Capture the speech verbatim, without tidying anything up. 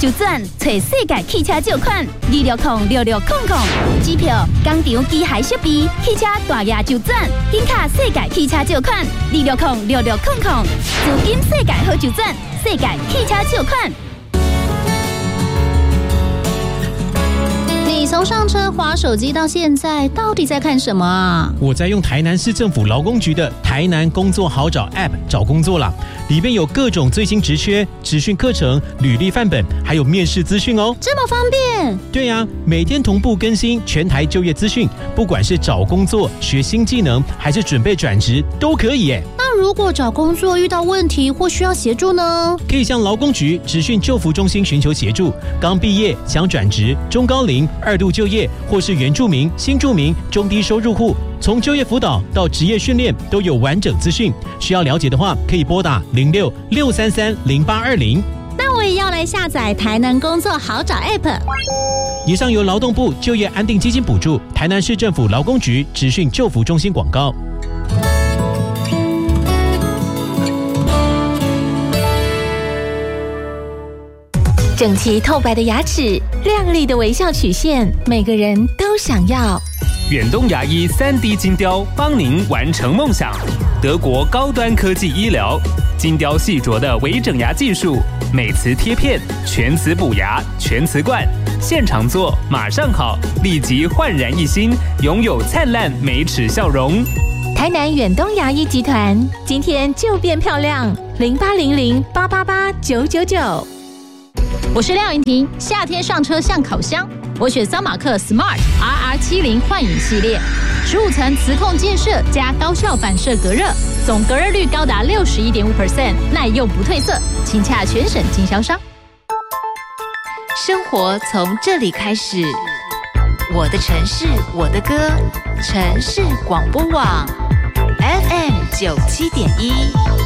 就转找世界汽车借款二六零六六空空，机票、工厂、机械设备、汽车大额就转，紧卡世界汽车借款二六零六六空空，资金世界好就转，世界汽车借款。 你从上车滑手机到现在，到底在看什么啊？ 我在用台南市政府劳工局的台南工作好找 App 找工作啦，里面有各种最新职缺、职训课程、履历范本，还有面试资讯哦。 这么方便？ 对呀、啊，每天同步更新全台就业资讯，不管是找工作、学新技能，还是准备转职，都可以耶。 那如果找工作遇到问题或需要协助呢？ 可以向劳工局职训就服中心寻求协助。刚毕业想转职、中高龄、二度就业，或是原住民、新住民、中低收入户，从就业辅导到职业训练都有完整资讯。需要了解的话，可以拨打零六六三三零八二零。 那我也要来下载台南工作好找 App。 以上由劳动部就业安定基金补助，台南市政府劳工局职训就服中心广告。 整齐透白的牙齿，亮丽的微笑曲线，每个人都想要。 远东牙医 三 D 金雕帮您完成梦想。德国高端科技医疗，金雕细琢的微整牙技术，美瓷贴片，全瓷补牙，全瓷冠，现场做马上好，立即焕然一新，拥有灿烂美齿笑容。 台南远东牙医集团，今天就变漂亮，零八零零八八八九九九。 我是廖云婷，夏天上车像烤箱，我选桑马克 Smart R R 七十 幻影系列，十五层磁控建设加高效反射隔热，总隔热率高达 百分之六十一点五， 耐用不褪色，请洽全省经销商。 生活从这里开始，我的城市，我的歌，城市广播网 F M 九七点一。